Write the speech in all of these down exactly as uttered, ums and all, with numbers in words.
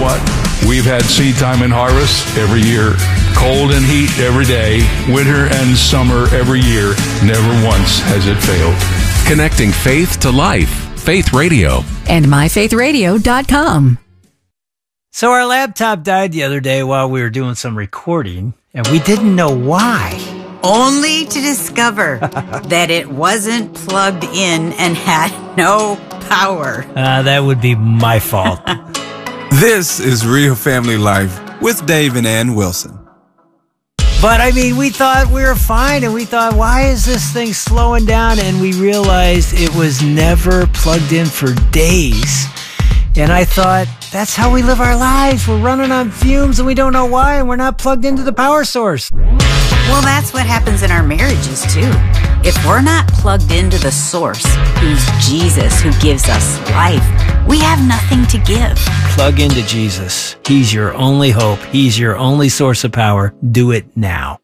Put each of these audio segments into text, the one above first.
what? We've had seed time and harvest every year, cold and heat every day, winter and summer every year. Never once has it failed. Connecting faith to life. Faith Radio. And my faith radio dot com. So our laptop died the other day while we were doing some recording, and we didn't know why. Only to discover that it wasn't plugged in and had no power. Uh, that would be my fault. This is Real Family Life with Dave and Ann Wilson. But, I mean, we thought we were fine, and we thought, why is this thing slowing down? And we realized it was never plugged in for days. And I thought, that's how we live our lives. We're running on fumes, and we don't know why, and we're not plugged into the power source. Well, that's what happens in our marriages, too. If we're not plugged into the source, who's Jesus, who gives us life, we have nothing to give. Plug into Jesus. He's your only hope. He's your only source of power. Do it now.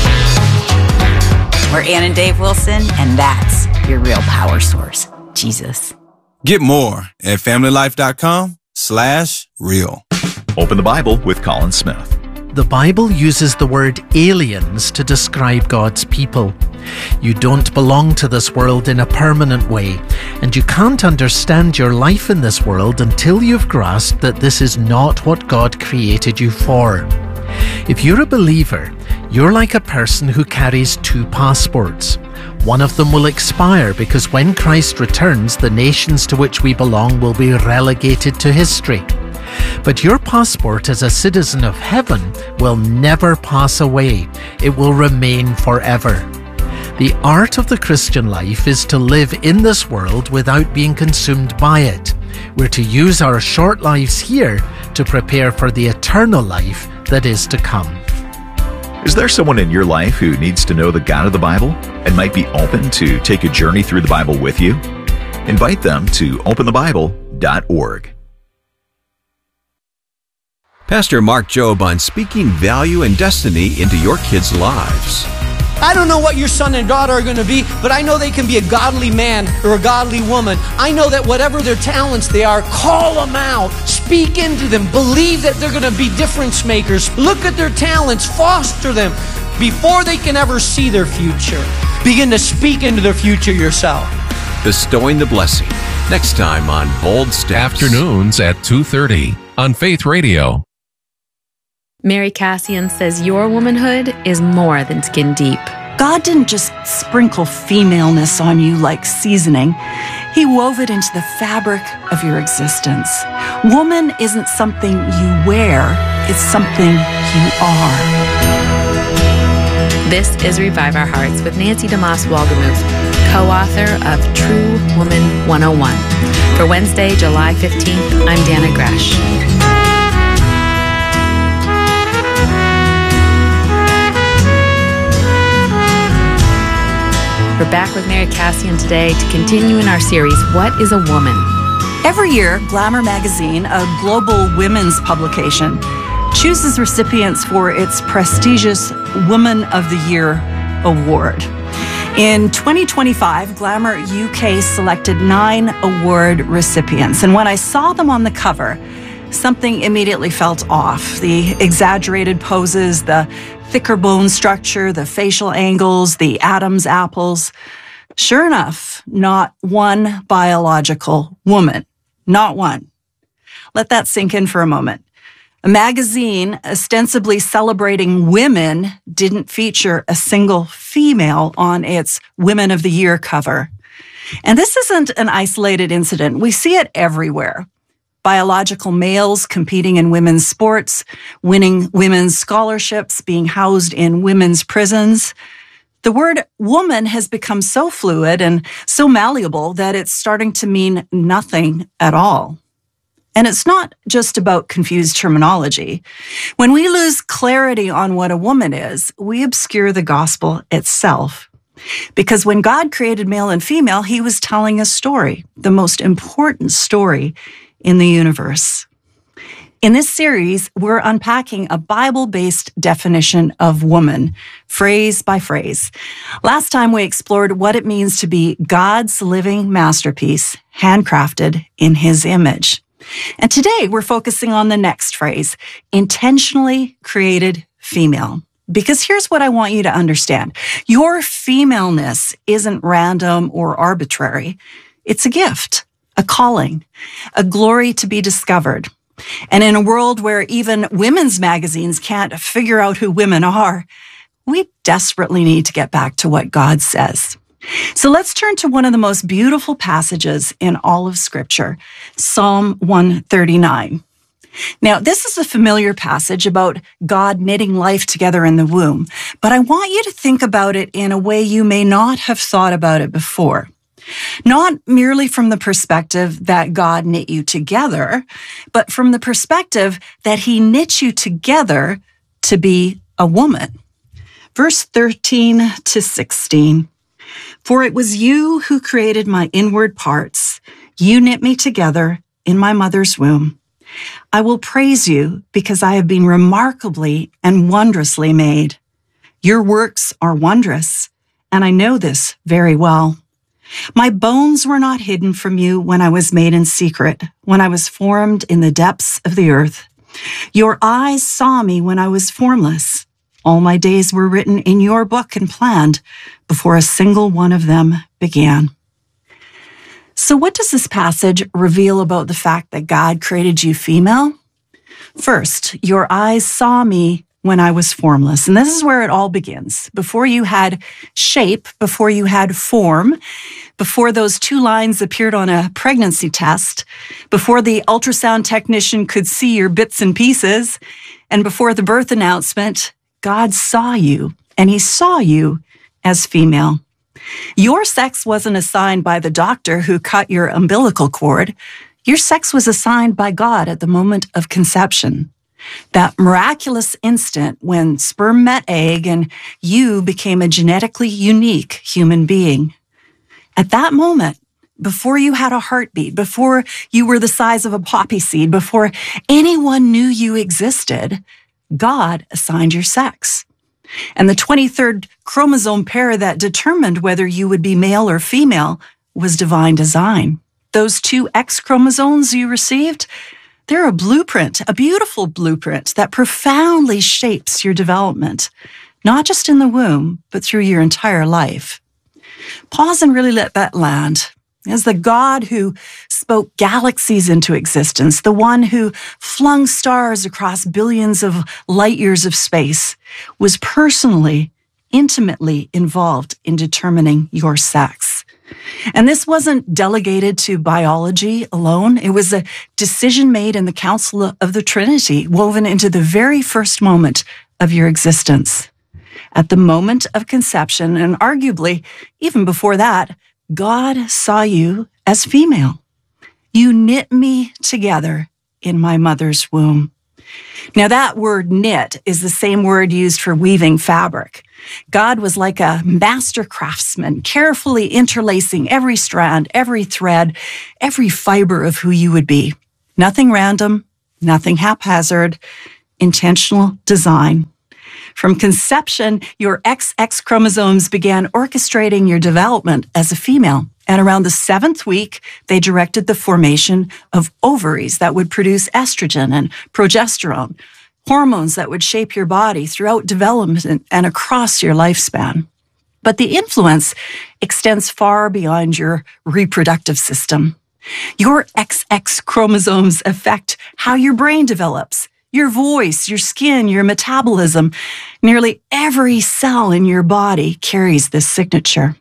We're Ann and Dave Wilson, and that's your real power source, Jesus. Get more at familylife.com slash real. Open the Bible with Colin Smith. The Bible uses the word aliens to describe God's people. You don't belong to this world in a permanent way, and you can't understand your life in this world until you've grasped that this is not what God created you for. If you're a believer, you're like a person who carries two passports. One of them will expire because when Christ returns, the nations to which we belong will be relegated to history. But your passport as a citizen of heaven will never pass away. It will remain forever. The art of the Christian life is to live in this world without being consumed by it. We're to use our short lives here to prepare for the eternal life that is to come. Is there someone in your life who needs to know the God of the Bible and might be open to take a journey through the Bible with you? Invite them to open the bible dot org. Pastor Mark Jobe on speaking value and destiny into your kids' lives. I don't know what your son and daughter are going to be, but I know they can be a godly man or a godly woman. I know that whatever their talents they are, call them out, speak into them, believe that they're going to be difference makers. Look at their talents, foster them before they can ever see their future. Begin to speak into their future yourself. Bestowing the blessing. Next time on Bold Steps. Afternoons at two thirty on Faith Radio. Mary Cassian says your womanhood is more than skin deep. God didn't just sprinkle femaleness on you like seasoning. He wove it into the fabric of your existence. Woman isn't something you wear, it's something you are. This is Revive Our Hearts with Nancy DeMoss Walgemuth, co-author of True Woman one oh one. For Wednesday, July fifteenth, I'm Dana Gresh. We're back with Mary Cassian today to continue in our series, What is a Woman? Every year, Glamour magazine, a global women's publication, chooses recipients for its prestigious Woman of the Year award. In twenty twenty-five, Glamour U K selected nine award recipients, and when I saw them on the cover, something immediately felt off. The exaggerated poses, the thicker bone structure, the facial angles, the Adam's apples. Sure enough, not one biological woman. Not one. Let that sink in for a moment. A magazine ostensibly celebrating women didn't feature a single female on its Women of the Year cover. And this isn't an isolated incident. We see it everywhere. Biological males competing in women's sports, winning women's scholarships, being housed in women's prisons. The word woman has become so fluid and so malleable that it's starting to mean nothing at all. And it's not just about confused terminology. When we lose clarity on what a woman is, we obscure the gospel itself. Because when God created male and female, he was telling a story, the most important story in the universe. In this series, we're unpacking a Bible-based definition of woman, phrase by phrase. Last time we explored what it means to be God's living masterpiece, handcrafted in his image. And today we're focusing on the next phrase, intentionally created female. Because here's what I want you to understand. Your femaleness isn't random or arbitrary. It's a gift, a calling, a glory to be discovered. And in a world where even women's magazines can't figure out who women are, we desperately need to get back to what God says. So let's turn to one of the most beautiful passages in all of Scripture, Psalm one thirty-nine. Now, this is a familiar passage about God knitting life together in the womb, but I want you to think about it in a way you may not have thought about it before. Not merely from the perspective that God knit you together, but from the perspective that he knit you together to be a woman. Verse thirteen to sixteen. For it was you who created my inward parts. You knit me together in my mother's womb. I will praise you because I have been remarkably and wondrously made. Your works are wondrous, and I know this very well. My bones were not hidden from you when I was made in secret, when I was formed in the depths of the earth. Your eyes saw me when I was formless. All my days were written in your book and planned before a single one of them began. So what does this passage reveal about the fact that God created you female? First, your eyes saw me when I was formless. And this is where it all begins. Before you had shape, before you had form, before those two lines appeared on a pregnancy test, before the ultrasound technician could see your bits and pieces, and before the birth announcement, God saw you, and he saw you as female. Your sex wasn't assigned by the doctor who cut your umbilical cord. Your sex was assigned by God at the moment of conception. That miraculous instant when sperm met egg and you became a genetically unique human being. At that moment, before you had a heartbeat, before you were the size of a poppy seed, before anyone knew you existed, God assigned your sex. And the twenty-third chromosome pair that determined whether you would be male or female was divine design. Those two X chromosomes you received, they're a blueprint, a beautiful blueprint that profoundly shapes your development, not just in the womb, but through your entire life. Pause and really let that land. As the God who spoke galaxies into existence, the one who flung stars across billions of light years of space, was personally, intimately involved in determining your sex. And this wasn't delegated to biology alone. It was a decision made in the council of the Trinity, woven into the very first moment of your existence. At the moment of conception, and arguably even before that, God saw you as female. You knit me together in my mother's womb. Now that word knit is the same word used for weaving fabric. God was like a master craftsman, carefully interlacing every strand, every thread, every fiber of who you would be. Nothing random, nothing haphazard, intentional design. From conception, your X X chromosomes began orchestrating your development as a female. And around the seventh week, they directed the formation of ovaries that would produce estrogen and progesterone, hormones that would shape your body throughout development and across your lifespan. But the influence extends far beyond your reproductive system. Your X X chromosomes affect how your brain develops, your voice, your skin, your metabolism. Nearly every cell in your body carries this signature.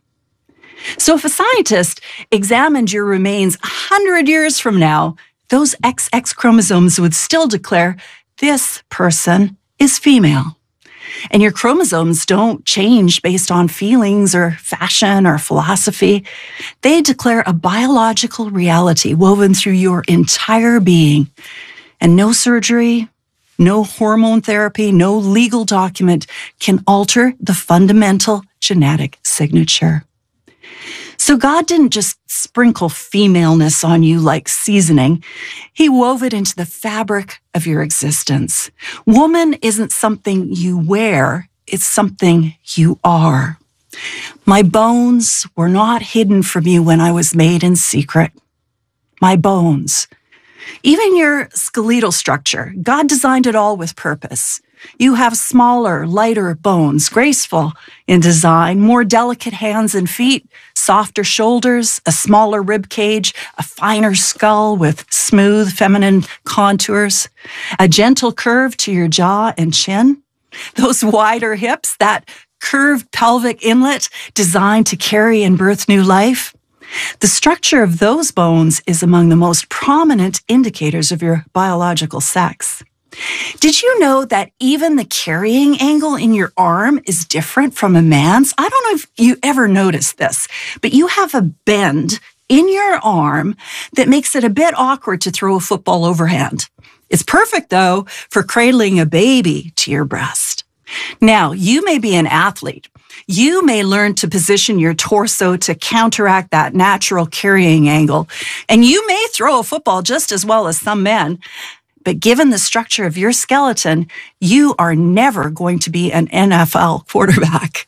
So if a scientist examined your remains a hundred years from now, those X X chromosomes would still declare this person is female. And your chromosomes don't change based on feelings or fashion or philosophy. They declare a biological reality woven through your entire being. And no surgery, no hormone therapy, no legal document can alter the fundamental genetic signature. So God didn't just sprinkle femaleness on you like seasoning. He wove it into the fabric of your existence. Woman isn't something you wear, it's something you are. My bones were not hidden from you when I was made in secret. My bones. Even your skeletal structure, God designed it all with purpose. You have smaller, lighter bones, graceful in design, more delicate hands and feet, softer shoulders, a smaller rib cage, a finer skull with smooth feminine contours, a gentle curve to your jaw and chin, those wider hips, that curved pelvic inlet designed to carry and birth new life. The structure of those bones is among the most prominent indicators of your biological sex. Did you know that even the carrying angle in your arm is different from a man's? I don't know if you ever noticed this, but you have a bend in your arm that makes it a bit awkward to throw a football overhand. It's perfect, though, for cradling a baby to your breast. Now, you may be an athlete. You may learn to position your torso to counteract that natural carrying angle, and you may throw a football just as well as some men. But given the structure of your skeleton, you are never going to be an N F L quarterback.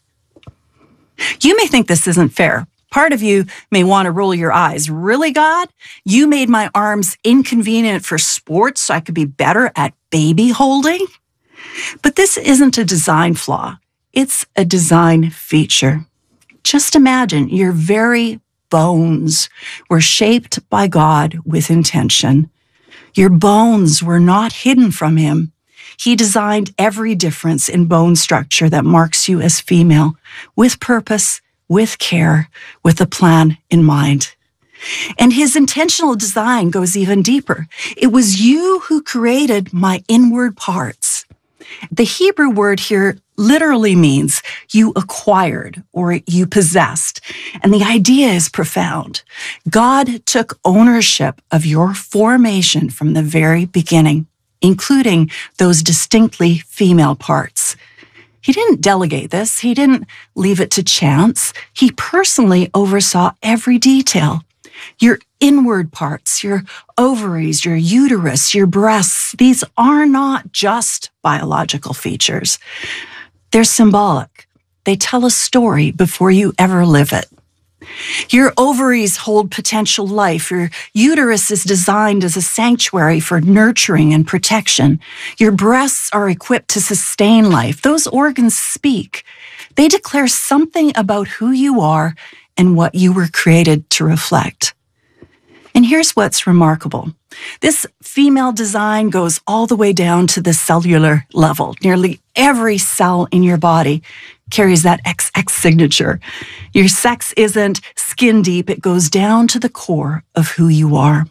You may think this isn't fair. Part of you may want to roll your eyes. Really, God? You made my arms inconvenient for sports so I could be better at baby holding? But this isn't a design flaw. It's a design feature. Just imagine your very bones were shaped by God with intention. Your bones were not hidden from him. He designed every difference in bone structure that marks you as female, with purpose, with care, with a plan in mind. And his intentional design goes even deeper. It was you who created my inward parts. The Hebrew word here literally means you acquired or you possessed. And the idea is profound. God took ownership of your formation from the very beginning, including those distinctly female parts. He didn't delegate this. He didn't leave it to chance. He personally oversaw every detail. Your inward parts, your ovaries, your uterus, your breasts, these are not just biological features. They're symbolic. They tell a story before you ever live it. Your ovaries hold potential life. Your uterus is designed as a sanctuary for nurturing and protection. Your breasts are equipped to sustain life. Those organs speak. They declare something about who you are and what you were created to reflect. And here's what's remarkable. This female design goes all the way down to the cellular level. Nearly every cell in your body carries that X X signature. Your sex isn't skin deep. It goes down to the core of who you are.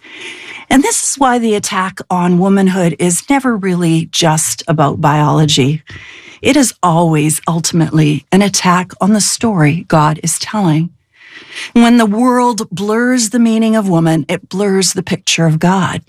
And this is why the attack on womanhood is never really just about biology. It is always ultimately an attack on the story God is telling. When the world blurs the meaning of woman, it blurs the picture of God.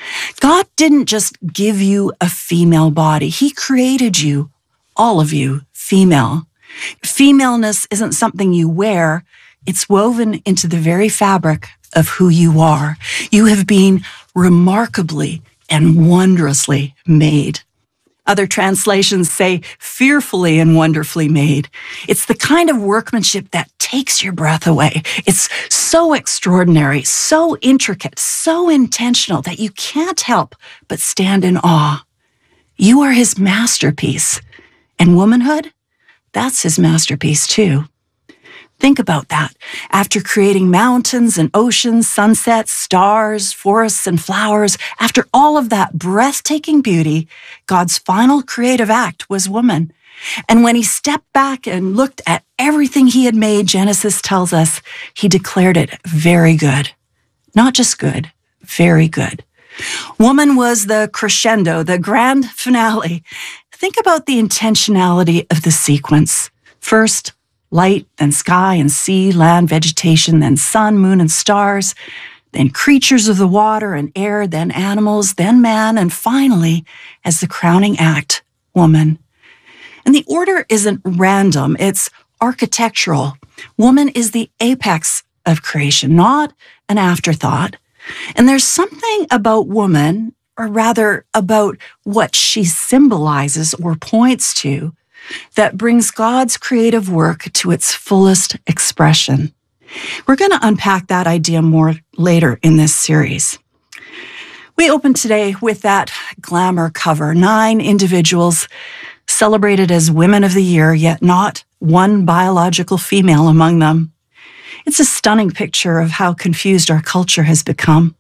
God didn't just give you a female body. He created you, all of you, female. Femaleness isn't something you wear. It's woven into the very fabric of who you are. You have been remarkably and wondrously made. Other translations say fearfully and wonderfully made. It's the kind of workmanship that takes your breath away. It's so extraordinary, so intricate, so intentional that you can't help but stand in awe. You are his masterpiece. And womanhood, that's his masterpiece too. Think about that. After creating mountains and oceans, sunsets, stars, forests, and flowers, after all of that breathtaking beauty, God's final creative act was woman. And when he stepped back and looked at everything he had made, Genesis tells us he declared it very good. Not just good, very good. Woman was the crescendo, the grand finale. Think about the intentionality of the sequence. First, light, then sky and sea, land, vegetation, then sun, moon, and stars, then creatures of the water and air, then animals, then man, and finally, as the crowning act, woman. And the order isn't random, it's architectural. Woman is the apex of creation, not an afterthought. And there's something about woman, or rather about what she symbolizes or points to, that brings God's creative work to its fullest expression. We're going to unpack that idea more later in this series. We open today with that glamour cover. Nine individuals celebrated as Women of the Year, yet not one biological female among them. It's a stunning picture of how confused our culture has become.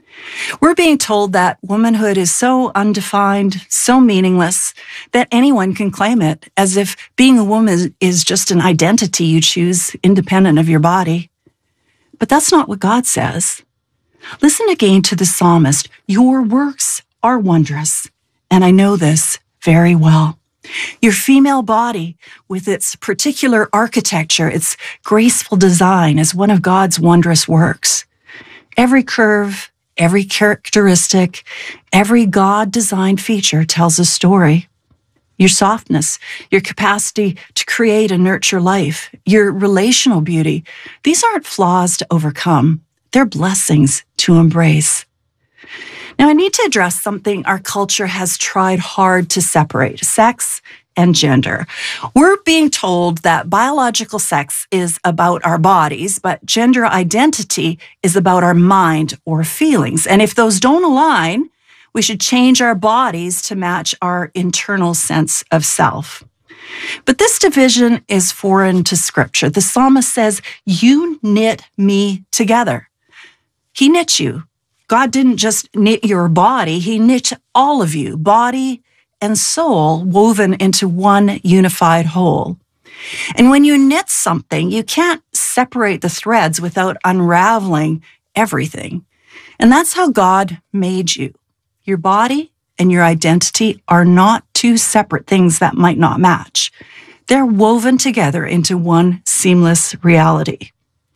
We're being told that womanhood is so undefined, so meaningless, that anyone can claim it, as if being a woman is just an identity you choose independent of your body. But that's not what God says. Listen again to the psalmist. Your works are wondrous, and I know this very well. Your female body, with its particular architecture, its graceful design, is one of God's wondrous works. Every curve, every characteristic, every God-designed feature tells a story. Your softness, your capacity to create and nurture life, your relational beauty, these aren't flaws to overcome. They're blessings to embrace. Now, I need to address something our culture has tried hard to separate: sex and gender. We're being told that biological sex is about our bodies, but gender identity is about our mind or feelings. And if those don't align, we should change our bodies to match our internal sense of self. But this division is foreign to Scripture. The psalmist says, "You knit me together." He knit you. God didn't just knit your body, he knit all of you, body and soul, woven into one unified whole. And when you knit something, you can't separate the threads without unraveling everything. And that's how God made you. Your body and your identity are not two separate things that might not match. They're woven together into one seamless reality.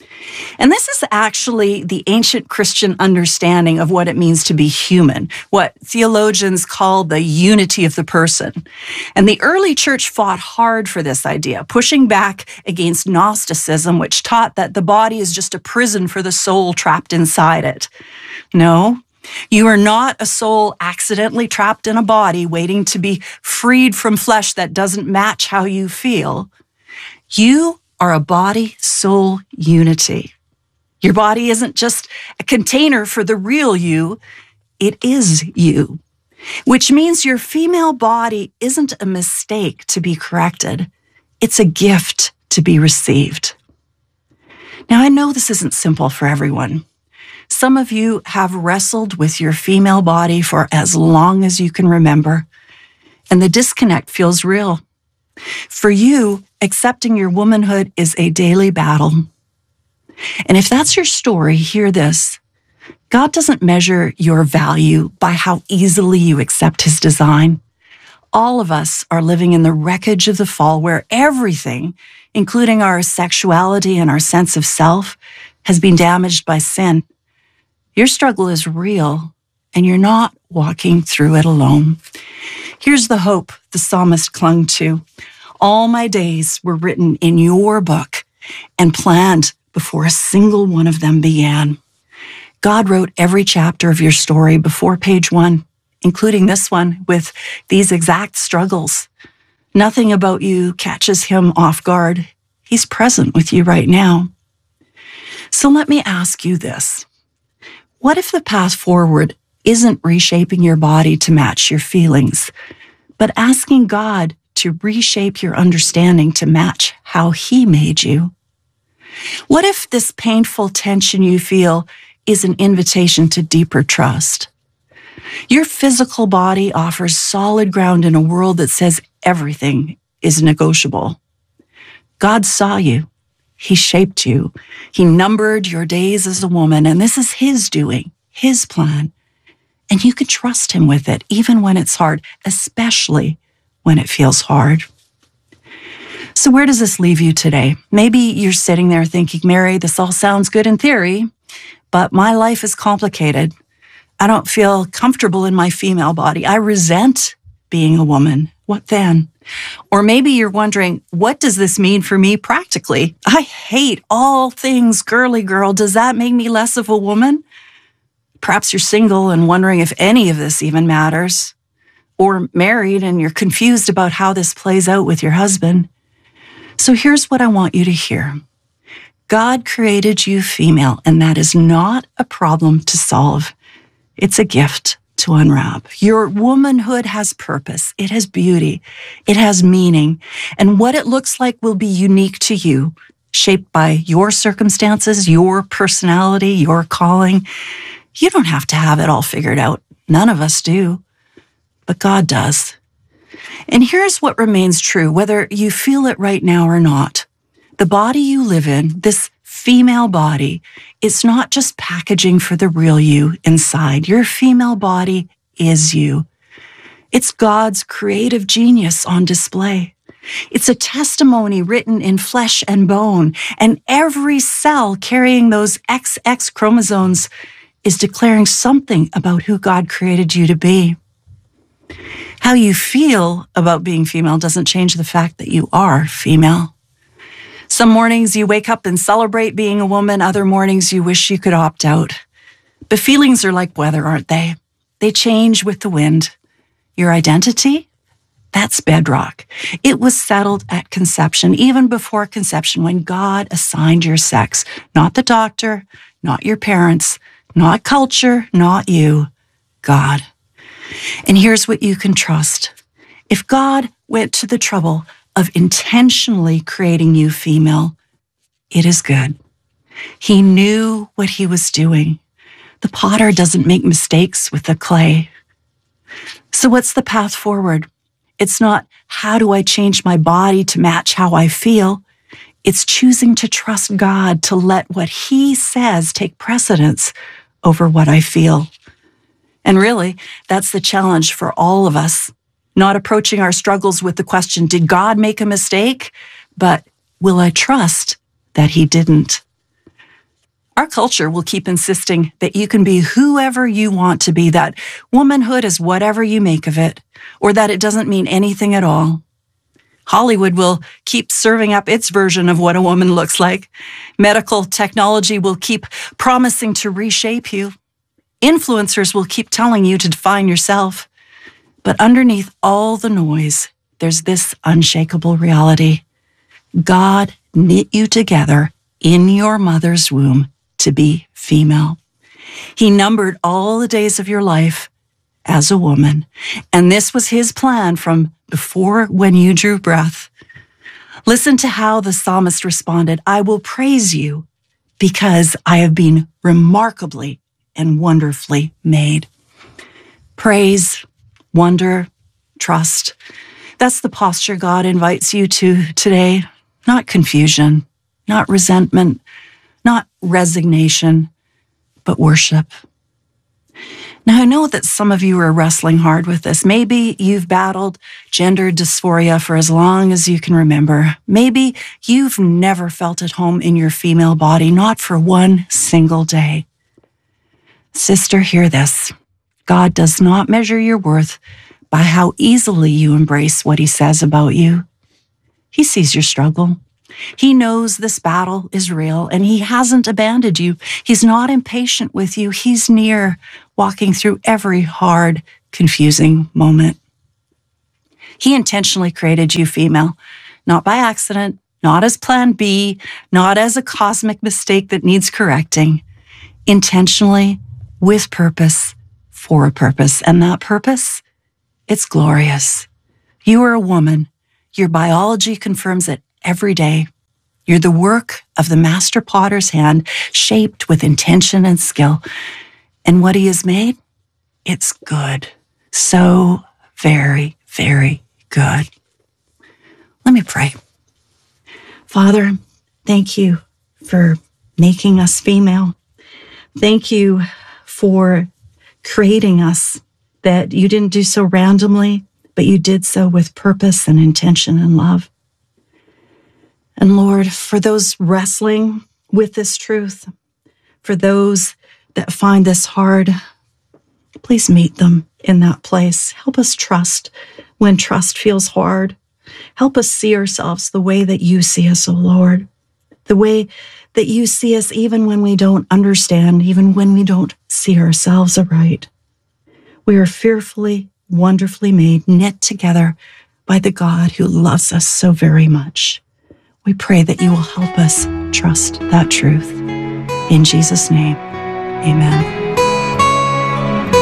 And this is actually the ancient Christian understanding of what it means to be human, what theologians call the unity of the person. And the early church fought hard for this idea, pushing back against Gnosticism, which taught that the body is just a prison for the soul trapped inside it. No, you are not a soul accidentally trapped in a body waiting to be freed from flesh that doesn't match how you feel. You are a body-soul unity. Your body isn't just a container for the real you, it is you, which means your female body isn't a mistake to be corrected. It's a gift to be received. Now, I know this isn't simple for everyone. Some of you have wrestled with your female body for as long as you can remember, and the disconnect feels real. For you, accepting your womanhood is a daily battle. And if that's your story, hear this. God doesn't measure your value by how easily you accept his design. All of us are living in the wreckage of the fall, where everything, including our sexuality and our sense of self, has been damaged by sin. Your struggle is real, and you're not walking through it alone. Here's the hope the psalmist clung to. All my days were written in your book and planned before a single one of them began. God wrote every chapter of your story before page one, including this one with these exact struggles. Nothing about you catches him off guard. He's present with you right now. So let me ask you this. What if the path forward isn't reshaping your body to match your feelings, but asking God to reshape your understanding to match how he made you? What if this painful tension you feel is an invitation to deeper trust? Your physical body offers solid ground in a world that says everything is negotiable. God saw you. He shaped you. He numbered your days as a woman, and this is his doing, his plan. And you can trust him with it, even when it's hard, especially when it feels hard. So where does this leave you today? Maybe you're sitting there thinking, Mary, this all sounds good in theory, but my life is complicated. I don't feel comfortable in my female body. I resent being a woman. What then? Or maybe you're wondering, what does this mean for me practically? I hate all things girly girl. Does that make me less of a woman? Perhaps you're single and wondering if any of this even matters. Or married and you're confused about how this plays out with your husband. So here's what I want you to hear. God created you female, and that is not a problem to solve. It's a gift to unwrap. Your womanhood has purpose. It has beauty. It has meaning. And what it looks like will be unique to you, shaped by your circumstances, your personality, your calling. You don't have to have it all figured out. None of us do. But God does. And here's what remains true, whether you feel it right now or not. The body you live in, this female body, it's not just packaging for the real you inside. Your female body is you. It's God's creative genius on display. It's a testimony written in flesh and bone, and every cell carrying those X X chromosomes is declaring something about who God created you to be. How you feel about being female doesn't change the fact that you are female. Some mornings you wake up and celebrate being a woman. Other mornings you wish you could opt out. But feelings are like weather, aren't they? They change with the wind. Your identity? That's bedrock. It was settled at conception, even before conception, when God assigned your sex. Not the doctor, not your parents, not culture, not you. God. And here's what you can trust. If God went to the trouble of intentionally creating you female, it is good. He knew what he was doing. The potter doesn't make mistakes with the clay. So what's the path forward? It's not, how do I change my body to match how I feel? It's choosing to trust God, to let what he says take precedence over what I feel. And really, that's the challenge for all of us. Not approaching our struggles with the question, did God make a mistake? But will I trust that he didn't? Our culture will keep insisting that you can be whoever you want to be, that womanhood is whatever you make of it, or that it doesn't mean anything at all. Hollywood will keep serving up its version of what a woman looks like. Medical technology will keep promising to reshape you. Influencers will keep telling you to define yourself. But underneath all the noise, there's this unshakable reality. God knit you together in your mother's womb to be female. He numbered all the days of your life as a woman, and this was his plan from before when you drew breath. Listen to how the psalmist responded, I will praise you because I have been remarkably and wonderfully made. Praise, wonder, trust. That's the posture God invites you to today. Not confusion, not resentment, not resignation, but worship. Now, I know that some of you are wrestling hard with this. Maybe you've battled gender dysphoria for as long as you can remember. Maybe you've never felt at home in your female body, not for one single day. Sister, hear this. God does not measure your worth by how easily you embrace what he says about you. He sees your struggle. He knows this battle is real, and he hasn't abandoned you. He's not impatient with you. He's near, walking through every hard, confusing moment. He intentionally created you female, not by accident, not as plan B, not as a cosmic mistake that needs correcting. Intentionally, with purpose, for a purpose. And that purpose, it's glorious. You are a woman. Your biology confirms it every day. You're the work of the master potter's hand, shaped with intention and skill. And what he has made, it's good. So very, very good. Let me pray. Father, thank you for making us female. Thank you for creating us, that you didn't do so randomly, but you did so with purpose and intention and love. And Lord, for those wrestling with this truth, for those that find this hard, please meet them in that place. Help us trust when trust feels hard. Help us see ourselves the way that you see us, O Lord, the way that you see us even when we don't understand, even when we don't see ourselves aright. We are fearfully, wonderfully made, knit together by the God who loves us so very much. We pray that you will help us trust that truth. In Jesus' name, amen.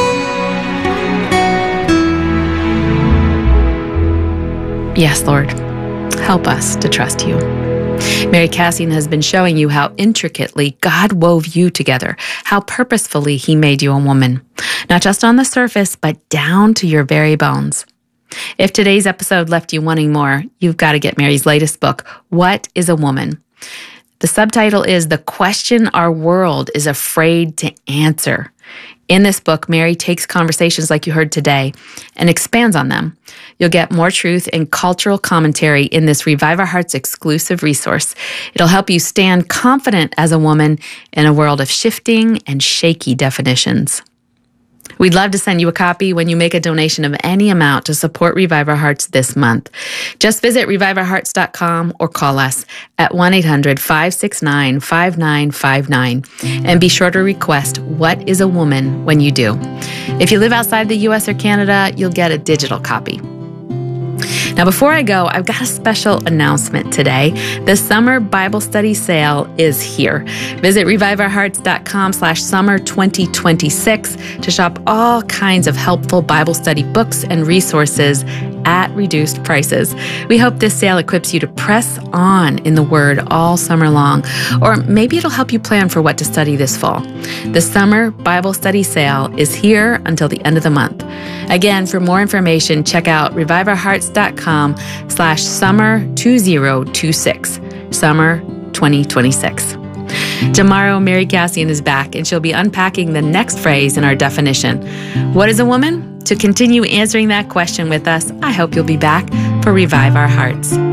Yes, Lord, help us to trust you. Mary Cassian has been showing you how intricately God wove you together, how purposefully he made you a woman, not just on the surface, but down to your very bones. If today's episode left you wanting more, you've got to get Mary's latest book, What is a Woman? The subtitle is The Question Our World is Afraid to Answer. In this book, Mary takes conversations like you heard today and expands on them. You'll get more truth and cultural commentary in this Revive Our Hearts exclusive resource. It'll help you stand confident as a woman in a world of shifting and shaky definitions. We'd love to send you a copy when you make a donation of any amount to support Revive Our Hearts this month. Just visit revive our hearts dot com or call us at one eight hundred, five six nine, five nine five nine and be sure to request What is a Woman when you do. If you live outside the U S or Canada, you'll get a digital copy. Now, before I go, I've got a special announcement today. The summer Bible study sale is here. Visit revive our hearts dot com slash summer twenty twenty-six to shop all kinds of helpful Bible study books and resources at reduced prices. We hope this sale equips you to press on in the Word all summer long, or maybe it'll help you plan for what to study this fall. The summer Bible study sale is here until the end of the month. Again, for more information, check out revive our hearts dot com slash summer twenty twenty-six, summer twenty twenty-six. Tomorrow, Mary Cassian is back, and she'll be unpacking the next phrase in our definition. What is a woman? To continue answering that question with us, I hope you'll be back for Revive Our Hearts.